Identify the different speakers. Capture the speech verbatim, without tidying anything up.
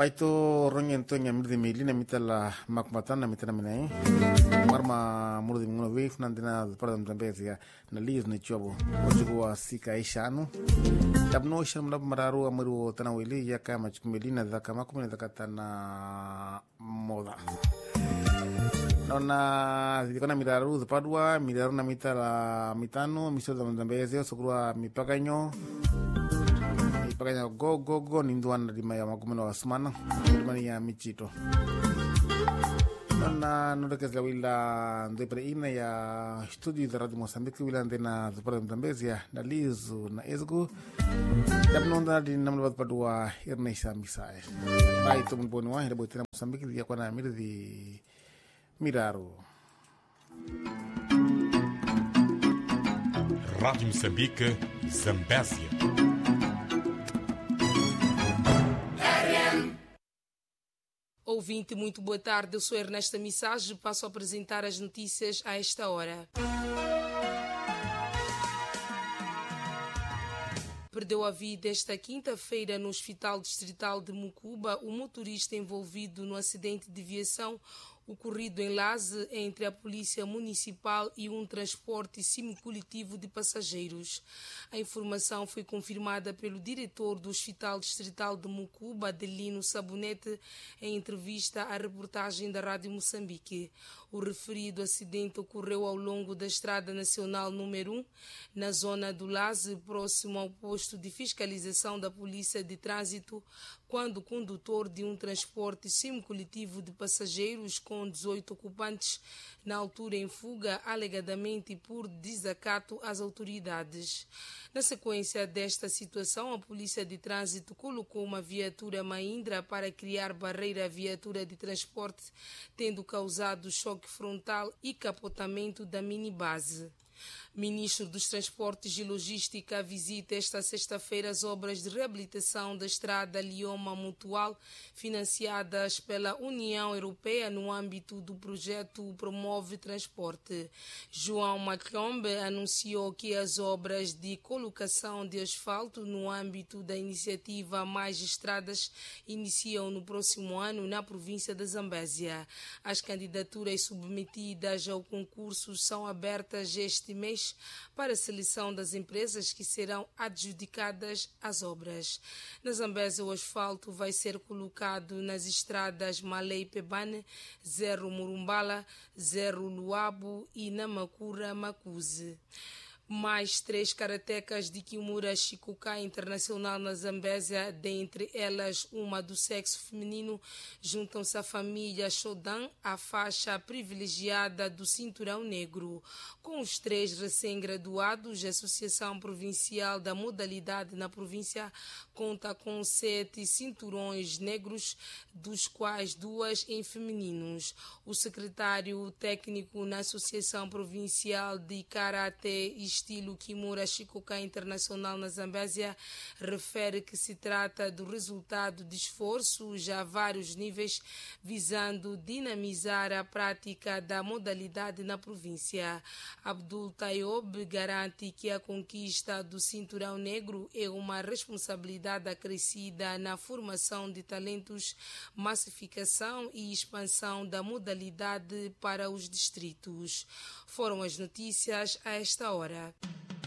Speaker 1: Baito ronyen tonya mirdi mili na mitala makmatan na mitana minai. Marma murdi mungno wave nantina pardam tambezia na liz na chobo. Ojugwa sika ishanu. Tabno isham lab mararu amaru tanawili yaka machkumili na dhaka makumina dhaka tana moda. Nona dikona miraru dhapadwa miraru na mitala mitano miso tambezia sokurwa mipakanyo. Pakanya go go go ninduan di maya magumeno asmana mani ya michito na no que la wila de preina ya studio de radio Mozambique wila ndena de para Zambezia na lizu na esgo dabnonda di namlo padua irnesa misae bai to mbonwa hera botina Mozambique dia kona mir di miraro.
Speaker 2: Rádio Moçambique, Zambésia.
Speaker 3: Ouvinte, muito boa tarde. Eu sou Ernesta Missage. Passo a apresentar as notícias a esta hora. Perdeu a vida esta quinta-feira no Hospital Distrital de Mucuba o motorista envolvido no acidente de viação ocorrido em Laze entre a Polícia Municipal e um transporte semicoletivo de passageiros. A informação foi confirmada pelo diretor do Hospital Distrital de Mucuba, Adelino Sabonete, em entrevista à reportagem da Rádio Moçambique. O referido acidente ocorreu ao longo da Estrada Nacional número um, na zona do Laze, próximo ao posto de fiscalização da Polícia de Trânsito, quando o condutor de um transporte semicoletivo de passageiros com dezoito ocupantes, na altura em fuga, alegadamente por desacato às autoridades. Na sequência desta situação, a Polícia de Trânsito colocou uma viatura Mahindra para criar barreira à viatura de transporte, tendo causado choque frontal e capotamento da minibase. Ministro dos Transportes e Logística visita esta sexta-feira as obras de reabilitação da estrada Lioma Mutual, financiadas pela União Europeia no âmbito do projeto Promove Transporte. João Macombe anunciou que as obras de colocação de asfalto no âmbito da iniciativa Mais Estradas iniciam no próximo ano na província de Zambésia. As candidaturas submetidas ao concurso são abertas este mês para a seleção das empresas que serão adjudicadas às obras. Na Zambésia, o asfalto vai ser colocado nas estradas Malei-Pebane, Zero Murumbala, Zero Luabo e Namakura-Makuze. Mais três karatecas de Kimura Shikuka Internacional na Zambésia, dentre elas uma do sexo feminino, juntam-se à família Shodan, a faixa privilegiada do cinturão negro. Com os três recém-graduados, a Associação Provincial da Modalidade na província conta com sete cinturões negros, dos quais duas em femininos. O secretário técnico na Associação Provincial de Karatê estilo Kimura Shikuka Internacional na Zambésia refere que se trata do resultado de esforços a vários níveis visando dinamizar a prática da modalidade na província. Abdul Tayob garante que a conquista do cinturão negro é uma responsabilidade acrescida na formação de talentos, massificação e expansão da modalidade para os distritos. Foram as notícias a esta hora.